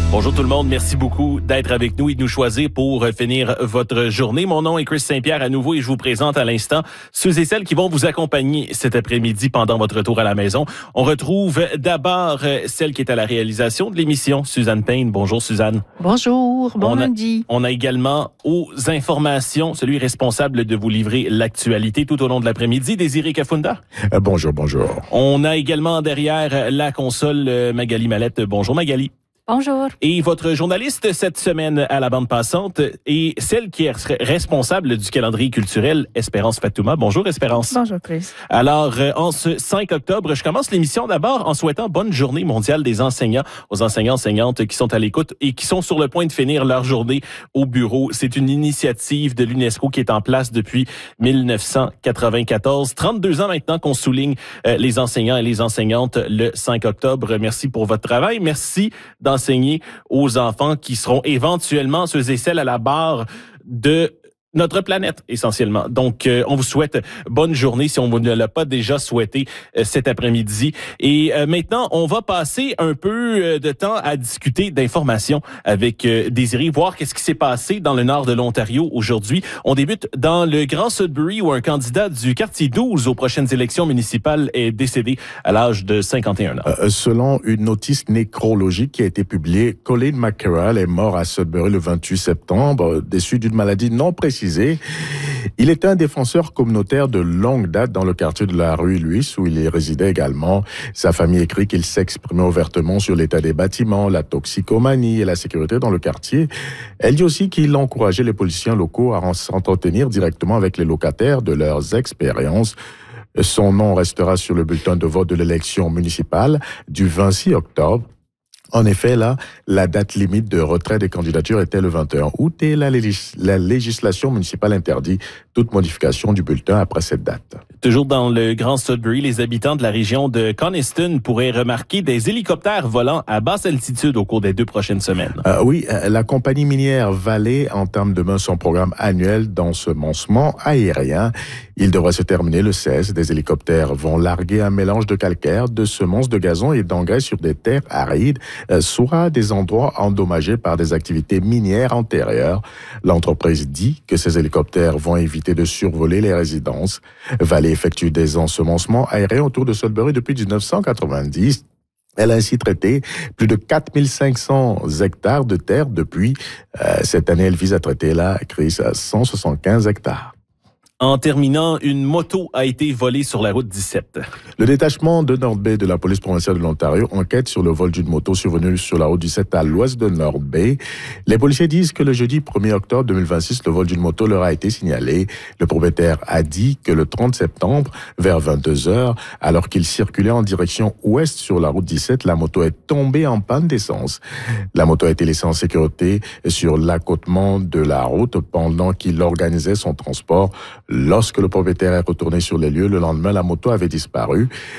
Bonjour tout le monde, merci beaucoup d'être avec nous et de nous choisir pour finir votre journée. Mon nom est Chris Saint-Pierre à nouveau et je vous présente à l'instant ceux et celles qui vont vous accompagner cet après-midi pendant votre retour à la maison. On retrouve d'abord celle qui est à la réalisation de l'émission, Suzanne Payne. Bonjour Suzanne. Bonjour, bon lundi. On a également aux informations celui responsable de vous livrer l'actualité tout au long de l'après-midi, Désiré Kafunda. Bonjour. On a également derrière la console Magali Mallette. Bonjour Magali. Bonjour. Et votre journaliste cette semaine à la bande passante est celle qui est responsable du calendrier culturel, Espérance Fatouma. Bonjour Espérance. Bonjour Chris. Alors, en ce 5 octobre, je commence l'émission d'abord en souhaitant bonne journée mondiale des enseignants aux enseignants-enseignantes qui sont à l'écoute et qui sont sur le point de finir leur journée au bureau. C'est une initiative de l'UNESCO qui est en place depuis 1994. 32 ans maintenant qu'on souligne les enseignants et les enseignantes le 5 octobre. Merci pour votre travail. Merci d'enseigner aux enfants qui seront éventuellement ceux et celles à la barre de notre planète, essentiellement. Donc, on vous souhaite bonne journée si on ne l'a pas déjà souhaité cet après-midi. Et maintenant, on va passer un peu de temps à discuter d'informations avec Désiré, voir qu'est-ce qui s'est passé dans le nord de l'Ontario aujourd'hui. On débute dans le Grand Sudbury où un candidat du quartier 12 aux prochaines élections municipales est décédé à l'âge de 51 ans. Selon une notice nécrologique qui a été publiée, Colin McCarroll est mort à Sudbury le 28 septembre, déçu d'une maladie non précisée. Il est un défenseur communautaire de longue date dans le quartier de la rue Louis, où il y résidait également. Sa famille écrit qu'il s'exprimait ouvertement sur l'état des bâtiments, la toxicomanie et la sécurité dans le quartier. Elle dit aussi qu'il encourageait les policiers locaux à s'entretenir directement avec les locataires de leurs expériences. Son nom restera sur le bulletin de vote de l'élection municipale du 26 octobre. En effet, là, la date limite de retrait des candidatures était le 21 août et la législation municipale interdit toute modification du bulletin après cette date. Toujours dans le Grand Sudbury, les habitants de la région de Coniston pourraient remarquer des hélicoptères volant à basse altitude au cours des 2 prochaines semaines. Oui, la compagnie minière Valley entame demain son programme annuel d'ensemencement aérien. Il devrait se terminer le 16. Des hélicoptères vont larguer un mélange de calcaire, de semences de gazon et d'engrais sur des terres arides, soit des endroits endommagés par des activités minières antérieures. L'entreprise dit que ces hélicoptères vont éviter de survoler les résidences. Valley effectue des ensemencements aériens autour de Sudbury depuis 1990. Elle a ainsi traité plus de 4500 hectares de terre depuis. Cette année, elle vise à traiter la crise à 175 hectares. En terminant, une moto a été volée sur la route 17. Le détachement de North Bay de la police provinciale de l'Ontario enquête sur le vol d'une moto survenue sur la route 17 à l'ouest de North Bay. Les policiers disent que le jeudi 1er octobre 2026, le vol d'une moto leur a été signalé. Le propriétaire a dit que le 30 septembre, vers 22h, alors qu'il circulait en direction ouest sur la route 17, la moto est tombée en panne d'essence. La moto a été laissée en sécurité sur l'accotement de la route pendant qu'il organisait son transport. Lorsque le propriétaire est retourné sur les lieux, le lendemain, la moto avait disparu.